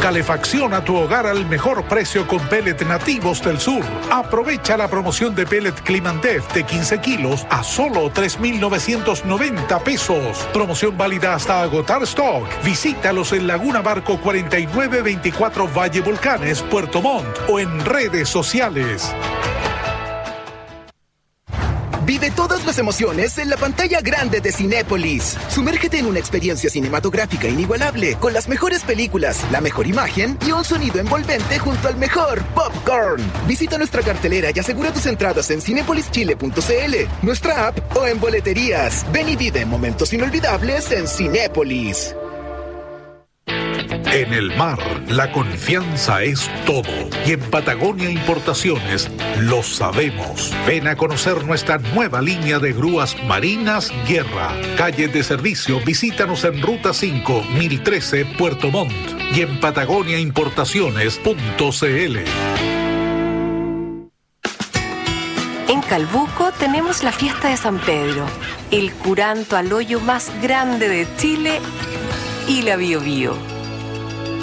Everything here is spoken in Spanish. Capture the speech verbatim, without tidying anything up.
Calefacción a tu hogar al mejor precio con pellet nativos del sur. Aprovecha la promoción de pellet Climantef de quince kilos a solo tres mil novecientos noventa pesos. Promoción válida hasta agotar stock. Visítalos en Laguna Barco cuarenta y nueve veinticuatro Valle Volcanes, Puerto Montt o en redes sociales. Vive todas las emociones en la pantalla grande de Cinépolis. Sumérgete en una experiencia cinematográfica inigualable con las mejores películas, la mejor imagen y un sonido envolvente junto al mejor popcorn. Visita nuestra cartelera y asegura tus entradas en cinepolis chile punto c l, nuestra app o en boleterías. Ven y vive momentos inolvidables en Cinépolis. En el mar, la confianza es todo. Y en Patagonia Importaciones lo sabemos. Ven a conocer nuestra nueva línea de grúas marinas Guerra. Calle de servicio, visítanos en Ruta cinco, mil trece, Puerto Montt. Y en patagonia importaciones punto c l. En Calbuco tenemos la fiesta de San Pedro, el curanto al hoyo más grande de Chile y la Biobío.